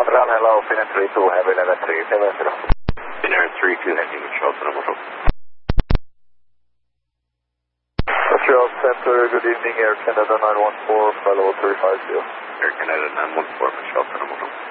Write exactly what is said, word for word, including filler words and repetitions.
Run hello, Finnair three two, heavy level three seven zero. Finnair three two, heading with Charleston, number two. Montreal Center, good evening, Air Canada nine one four, fellow three five zero. Air Canada nine one four, Charleston, number two.